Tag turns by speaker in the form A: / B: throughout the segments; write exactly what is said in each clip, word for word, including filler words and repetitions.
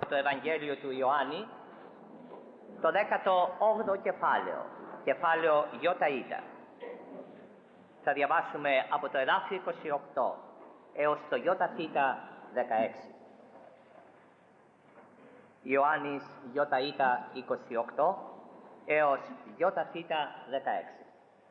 A: το Ευαγγέλιο του Ιωάννη, το δέκατο όγδοο κεφάλαιο, κεφάλαιο Ιώτα. Θα διαβάσουμε από το εδάφιο είκοσι οκτώ έως το Ιώτα δεκαέξι. Ιωάννης Ιώτα είκοσι οκτώ έως Ιώτα δεκαέξι.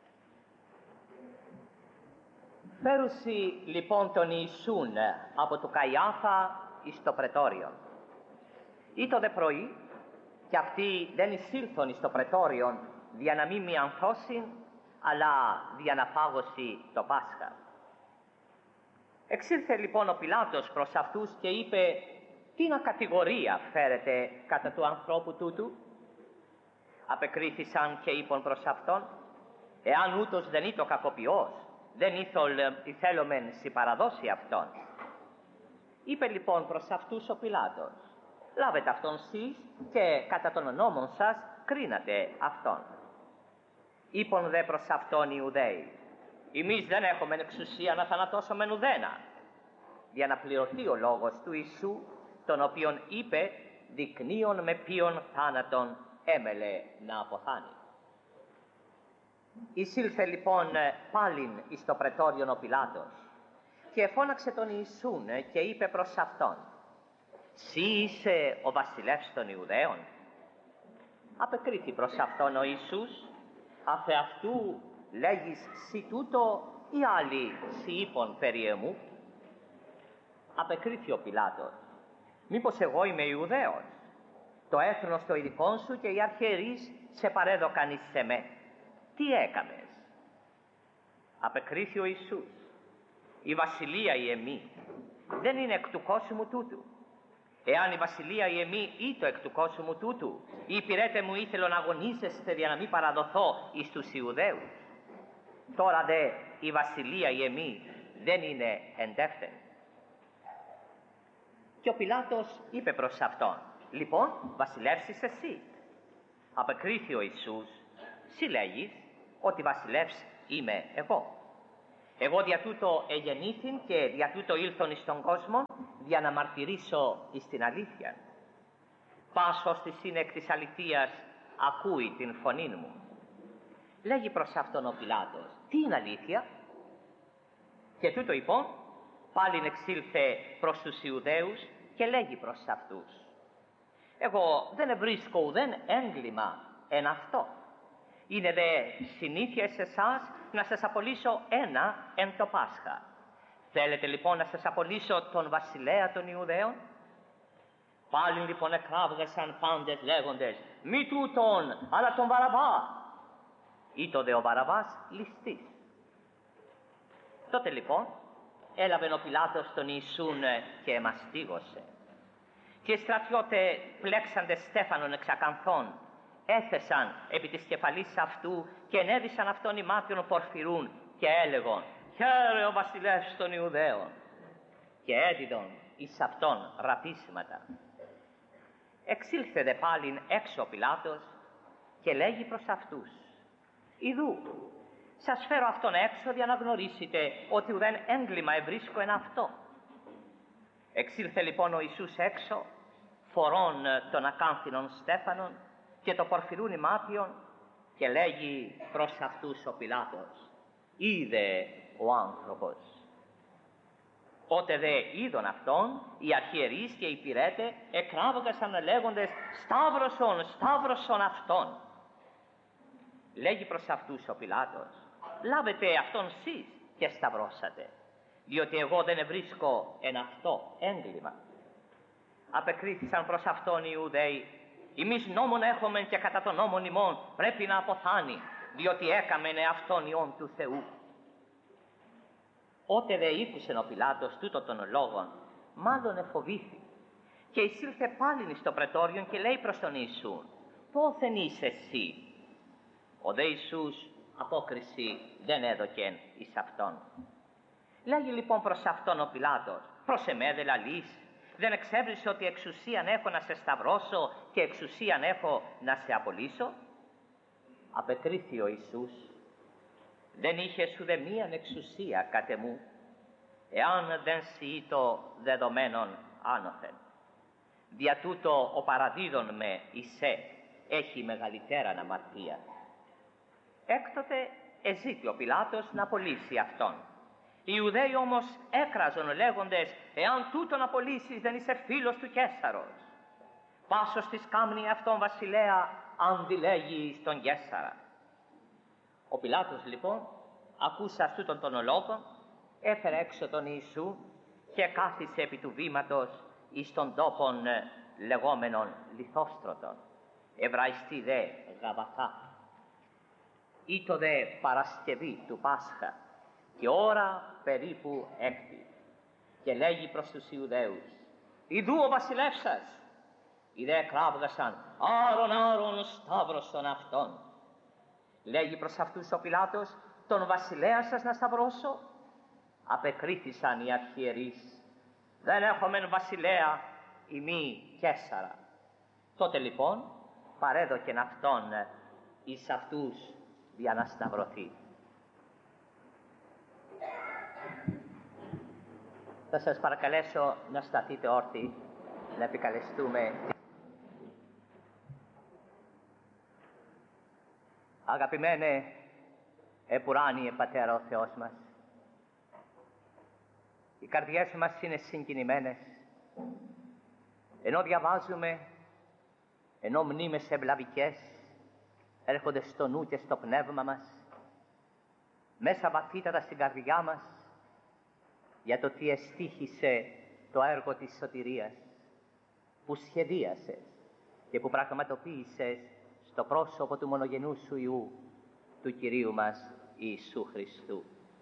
A: Φέρουσι λοιπόν τον Ιησούν από του Καϊάφα εις το πρετόριον. Ήτο δε πρωί, και αυτοί δεν εισήλθον εις το πρετόριον δια να μη μιανθώσιν, αλλά δια να φάγωσι το Πάσχα. Εξήλθε λοιπόν ο Πιλάτος προς αυτούς και είπε: «Τίνα κατηγορία φέρετε κατά του ανθρώπου τούτου?» Απεκρίθησαν και είπαν προς αυτόν: «Εάν ούτως δεν είτο κακοποιός, δεν ήθελομεν σοι παραδώσει αυτόν». Είπε λοιπόν προς αυτούς ο Πιλάτος: «Λάβετε αυτόν σεις και κατά των νόμων σας κρίνατε αυτόν». Είπον δε προς αυτόν οι Ιουδαίοι: «Εμείς δεν έχουμε εξουσία να θανατώσουμε ουδένα», για να πληρωθεί ο λόγος του Ιησού, τον οποίον είπε, δεικνύον με ποιον θάνατον έμελε να αποθάνει. Εισήλθε λοιπόν πάλιν εις το πρετόριον ο Πιλάτος και εφώναξε τον Ιησούν και είπε προς αυτόν: «Συ είσαι ο βασιλεύς των Ιουδαίων?» Απεκρίθη προς αυτόν ο Ιησούς: «Αφ' αυτού λέγεις σοι τούτο ή άλλοι σοι είπον περί εμού?» Απεκρίθη ο Πιλάτος: «Μήπως εγώ είμαι Ιουδαίος? Το έθνος το ειδικόν σου και οι αρχιερείς σε παρέδωκαν εις εμέ. Τι έκαμες?» Απεκρίθη ο Ιησούς: «Η βασιλεία η εμή δεν είναι εκ του κόσμου τούτου. Εάν η βασιλεία η εμή ήτο εκ του κόσμου τούτου, οι υπηρέτε μου ήθελον να αγωνίζεστε για να μην παραδοθώ εις τους Ιουδαίους. Τώρα δε η βασιλεία η εμή δεν είναι εντεύθυνη». Και ο Πιλάτος είπε προς αυτόν: «Λοιπόν, βασιλεύσεις εσύ?» Απεκρίθη ο Ιησούς: «Συ λέγεις ότι βασιλεύς είμαι εγώ. Εγώ δια τούτο εγεννήθην και δια τούτο ήλθον εις τον κόσμο, για να μαρτυρήσω εις την αλήθεια. Πας ως τη σύνεκ της αληθείας ακούει την φωνήν μου». Λέγει προς αυτόν ο Πιλάτος: «Τι είναι αλήθεια?» Και τούτο λοιπόν πάλιν εξήλθε προς τους Ιουδαίους και λέγει προς αυτούς: «Εγώ δεν ευρίσκω ουδέν έγκλημα εν αυτό. Είναι δε συνήθεια σε εσάς να σας απολύσω ένα εν το Πάσχα. Θέλετε λοιπόν να σας απολύσω τον βασιλέα των Ιουδαίων?» Πάλιν λοιπόν εκράβγασαν πάντες λέγοντες: «Μη τούτον, αλλά τον Βαραβά». Ήτο δε ο Βαραβάς ληστής. Τότε λοιπόν έλαβε ο Πιλάτος τον Ιησούν και μαστίγωσε. Και οι στρατιώτε πλέξαντες στέφανον εξακανθών έθεσαν επί της κεφαλής αυτού και ενέδυσαν αυτόν ημάτιον πορφυρούν και έλεγον: «Χαίρε ο βασιλεύς των Ιουδαίων», και έδιδον εις αυτόν ραπίσματα. Εξήλθε δε πάλιν έξω ο Πιλάτος και λέγει προς αυτούς: «Ιδού, σας φέρω αυτόν έξω για να γνωρίσετε ότι ουδέν έγκλημα ευρίσκω εν αυτό». Εξήλθε λοιπόν ο Ιησούς έξω, φορών των ακάνθινων στέφανων και το πορφυρούν ημάτιον, και λέγει προς αυτούς ο Πιλάτος: «Είδε ο άνθρωπος». Ότε δε είδον αυτόν, οι αρχιερείς και οι υπηρέτε εκράβγασαν λέγοντες: «Σταύρωσον, σταύρωσον αυτόν». Λέγει προς αυτούς ο Πιλάτος: «Λάβετε αυτόν σεις και σταυρώσατε, διότι εγώ δεν ευρίσκω εν αυτό έγκλημα». Απεκρίθησαν προς αυτόν οι Ιουδαίοι: «Εμείς νόμον έχουμε και κατά τον νόμον ημών πρέπει να αποθάνει, διότι έκαμεν εαυτόν Υιόν του Θεού». Ότε δε ήκουσεν ο Πιλάτος τούτο των λόγων, μάλλον εφοβήθη και εισήλθε πάλιν εις το πρετόριον και λέει προς τον Ιησούν: «Πόθεν είσαι εσύ?» Ο δε Ιησούς απόκριση δεν έδωκεν εις αυτόν. Λέγει λοιπόν προς αυτόν ο Πιλάτος: «Προς εμέ δε λαλείς? Δεν εξέβρισε ότι εξουσίαν έχω να σε σταυρώσω και εξουσίαν έχω να σε απολύσω?» Απεκρίθη ο Ιησούς: «Δεν είχες ουδε μίαν εξουσία κατ' εμού, εάν δεν σοι ήτο δεδομένον άνωθεν. Δια τούτο ο παραδίδων με εισέ έχει μεγαλύτεραν αμαρτία. Έκτοτε εζήτη ο Πιλάτος να απολύσει αυτόν. Οι Ιουδαίοι όμως έκραζον λέγοντες, εάν τούτον απολύσεις δεν είσαι φίλος του Καίσαρος. Πάσος της κάμνη αυτόν βασιλέα αντιλέγει στον Καίσαρα. Ο Πιλάτος λοιπόν, ακούσα τούτον τον λόγο, έφερε έξω τον Ιησού και κάθισε επί του βήματος εις των τόπων λεγόμενων Λιθόστρωτων, εβραϊστή δε Γαβαθά. Ήτο δε Παρασκευή του Πάσχα και ώρα περίπου έκτη, και λέγει προς τους Ιουδαίους, «Ιδού ο βασιλεύς σας». Οι δε κράβγασαν, «Άρον, άρον, σταύρωσον αυτόν». Λέγει προς αυτούς ο Πιλάτος, «Τον βασιλέα σας να σταυρώσω?» Απεκρίθησαν οι αρχιερείς, «Δεν έχομεν βασιλέα ημί Καίσαρα». Τότε λοιπόν παρέδοκεν αυτόν εις αυτούς για να σταυρωθεί. Θα σας παρακαλέσω να σταθείτε όρθιοι, να επικαλεστούμε. Αγαπημένε επουράνιε Πατέρα ο Θεός μας, οι καρδιές μας είναι συγκινημένες, ενώ διαβάζουμε, ενώ μνήμες ευλαβικές έρχονται στο νου και στο πνεύμα μας, μέσα βαθύτατα στην καρδιά μας, για το τι εστίχησε το έργο της σωτηρίας που σχεδίασες και που πραγματοποίησες στο πρόσωπο του μονογενού σου Υιού, του Κυρίου μας Ιησού Χριστού.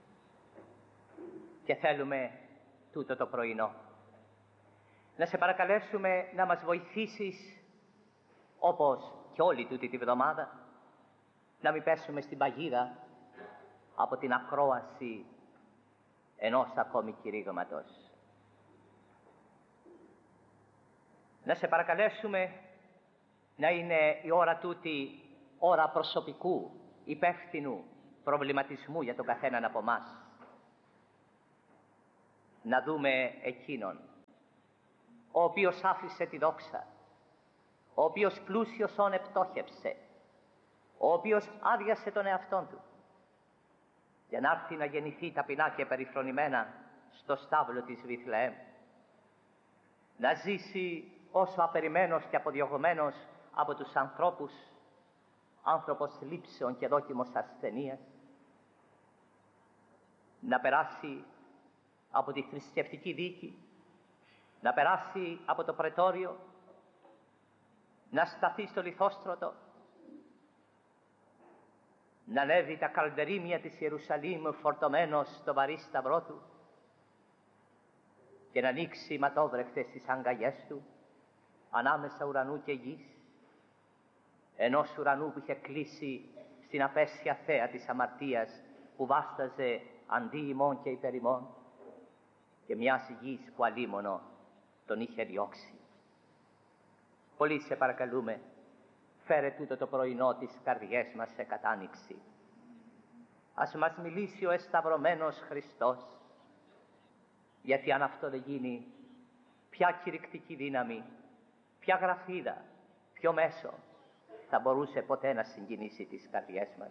A: Και θέλουμε τούτο το πρωινό να σε παρακαλέσουμε να μας βοηθήσεις, όπως και όλη τούτη τη βδομάδα, να μην πέσουμε στην παγίδα από την ακρόαση ενός ακόμη κηρύγματος. Να σε παρακαλέσουμε να είναι η ώρα τούτη ώρα προσωπικού, υπεύθυνου προβληματισμού για τον καθέναν από μας. Να δούμε εκείνον ο οποίος άφησε τη δόξα, ο οποίος πλούσιος όν επτόχευσε, ο οποίος άδειασε τον εαυτόν του για να έρθει να γεννηθεί ταπεινά και περιφρονημένα στο στάβλο της Βιθλεέμ, να ζήσει όσο απεριμένος και αποδιωγμένος από τους ανθρώπους, άνθρωπος λήψεων και δόκιμος ασθενείας, να περάσει από τη θρησκευτική δίκη, να περάσει από το πρετόριο, να σταθεί στο Λιθόστρωτο, να ανέβει τα καλντερίμια της Ιερουσαλήμ φορτωμένος στο βαρύ σταυρό του και να ανοίξει ματόβρεχτες τις αγκαλιές του ανάμεσα ουρανού και γης, ενός ουρανού που είχε κλείσει στην απέσια θέα της αμαρτίας που βάσταζε αντί ημών και υπερ ημών, και μιας γης που αλίμονο τον είχε διώξει. Πολύ σε παρακαλούμε, φέρε τούτο το πρωινό τις καρδιές μας σε κατάνοιξη. Ας μας μιλήσει ο εσταυρωμένος Χριστός, γιατί αν αυτό δεν γίνει, ποια κηρυκτική δύναμη, ποια γραφίδα, ποιο μέσο θα μπορούσε ποτέ να συγκινήσει τις καρδιές μας.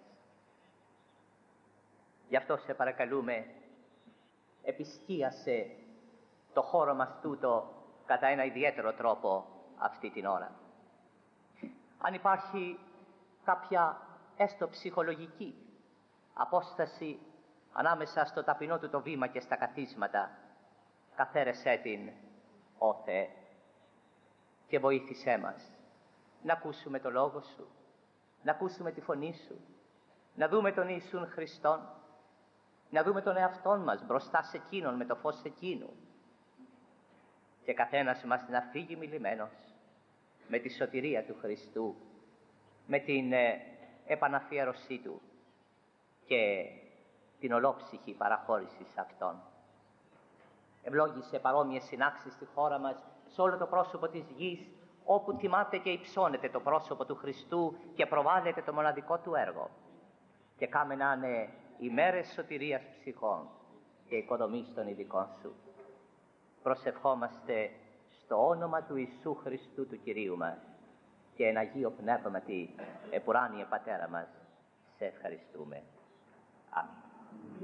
A: Γι' αυτό σε παρακαλούμε, επισκίασε το χώρο μας τούτο κατά ένα ιδιαίτερο τρόπο αυτή την ώρα. Αν υπάρχει κάποια έστω ψυχολογική απόσταση ανάμεσα στο ταπεινό του το βήμα και στα καθίσματα, καθαίρεσέ την, ó Θεέ, και βοήθησέ μας να ακούσουμε το Λόγο Σου, να ακούσουμε τη φωνή Σου, να δούμε τον Ιησούν Χριστόν, να δούμε τον εαυτόν μας μπροστά σε Εκείνον με το φως Εκείνου, και καθένας μας να φύγει μιλημένος με τη σωτηρία του Χριστού, με την ε, επαναφιέρωσή Του και την ολόψυχη παραχώρηση σε Αυτόν. Ευλόγησε παρόμοιες συνάξεις στη χώρα μας, σε όλο το πρόσωπο της γης, όπου τιμάται και υψώνεται το πρόσωπο του Χριστού και προβάλλεται το μοναδικό Του έργο. Και κάμε να είναι ημέρες σωτηρίας ψυχών και οικοδομής των ειδικών Σου. Προσευχόμαστε Στο όνομα του Ιησού Χριστού του Κυρίου μας και εν Αγίο Πνεύματι, επουράνιε Πατέρα μας, σε ευχαριστούμε. Αμήν.